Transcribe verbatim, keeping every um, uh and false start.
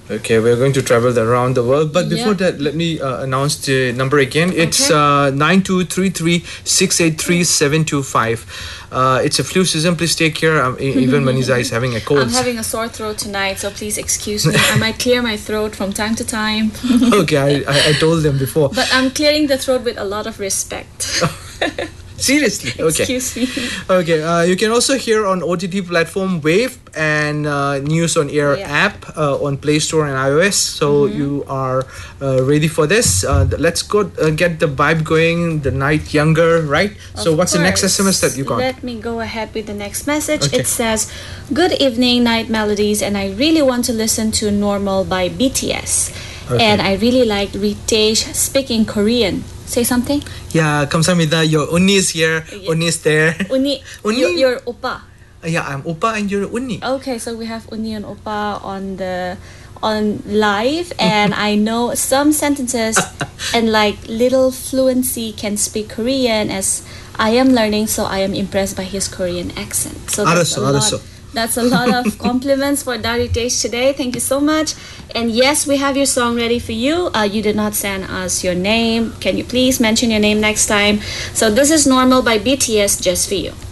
Okay, we're going to travel around the world. But before Yeah. that, let me uh, announce the number again. It's Okay. uh, nine two three three six eight three seven two five. Uh, it's a flu season. Please take care. Um, e- even Maniza is having a cold. I'm having a sore throat tonight, so please excuse me. I might clear my throat from time to time. Okay, I, I, I told them before. But I'm clearing the throat with a lot of respect. Seriously, okay. Excuse me. Okay, uh, you can also hear on O T T platform Wave and uh, News on Air Yeah. app uh, on Play Store and iOS. So you are uh, ready for this. Uh, th- let's go uh, get the vibe going. The night younger, right? so Of what's the next course. S M S that you got? Let me go ahead with the next message. Okay. It says, "Good evening, Night Melodies, and I really want to listen to Normal by B T S. Okay. And I really liked Ritesh speaking Korean. Say something? Yeah, kamsamida. Your Unni is here. Yeah. Unni is there. Uni, Uni? You're, you're Oppa. Yeah, I'm Oppa and you're Unni. Okay, so we have Uni and Oppa on the on live, and I know some sentences and like little fluency can speak Korean as I am learning, so I am impressed by his Korean accent. So that's a Araso, lot. araso. That's a lot of compliments for Daritesh today. Thank you so much. And yes, we have your song ready for you. Uh, you did not send us your name. Can you please mention your name next time? So this is Normal by B T S just for you.